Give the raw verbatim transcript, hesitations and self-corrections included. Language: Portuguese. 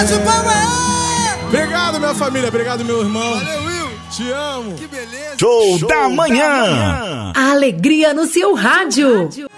Bate palma! Obrigado, minha família. Obrigado, meu irmão. Valeu, Will. Te amo. Que beleza. Show, Show da manhã. da manhã. A alegria no seu rádio.